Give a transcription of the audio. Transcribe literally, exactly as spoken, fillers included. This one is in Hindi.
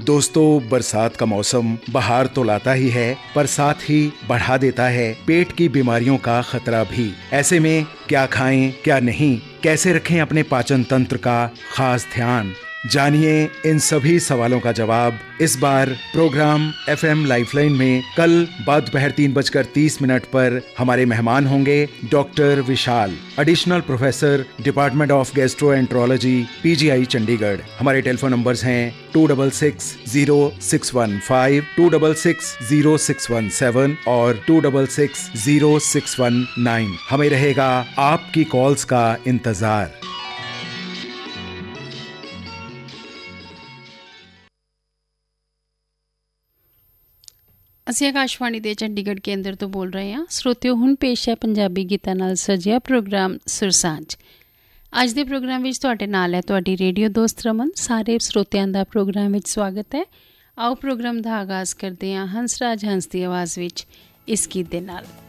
दोस्तों, बरसात का मौसम बहार तो लाता ही है, पर साथ ही बढ़ा देता है पेट की बीमारियों का खतरा भी। ऐसे में क्या खाएं, क्या नहीं, कैसे रखें अपने पाचन तंत्र का खास ध्यान, जानिए इन सभी सवालों का जवाब इस बार प्रोग्राम एफएम लाइफलाइन में कल बाद दोपहर तीन बजकर तीस मिनट पर हमारे मेहमान होंगे doctor Vishal, additional professor, department of gastroenterology, PGI Chandigarh. हमारे टेलीफोन नंबर्स हैं to double six zero six one five, to double six zero six one seven और to double six zero six one nine. हमें रहेगा आपकी कॉल्स का इंतजार। ਅਸੀਂ ਆਕਾਸ਼ਵਾਣੀ ਦੇ ਚੰਡੀਗੜ੍ਹ ਕੇਂਦਰ ਤੋਂ ਬੋਲ ਰਹੇ ਹਾਂ। ਸਰੋਤਿਓ, ਹੁਣ ਪੇਸ਼ ਹੈ ਪੰਜਾਬੀ ਗੀਤਾਂ ਨਾਲ ਸਜਿਆ ਪ੍ਰੋਗਰਾਮ ਸੁਰਸਾਂਝ। ਅੱਜ ਦੇ ਪ੍ਰੋਗਰਾਮ ਵਿੱਚ ਤੁਹਾਡੇ ਨਾਲ ਹੈ ਤੁਹਾਡੀ ਰੇਡੀਓ ਦੋਸਤ ਰਮਨ। ਸਾਰੇ ਸਰੋਤਿਆਂ ਦਾ ਪ੍ਰੋਗਰਾਮ ਵਿੱਚ ਸਵਾਗਤ ਹੈ। ਆਓ ਪ੍ਰੋਗਰਾਮ ਦਾ ਆਗਾਜ਼ ਕਰਦੇ ਹਾਂ ਹੰਸਰਾਜ ਹੰਸ ਦੀ ਆਵਾਜ਼ ਵਿੱਚ ਇਸ ਗੀਤ ਦੇ ਨਾਲ।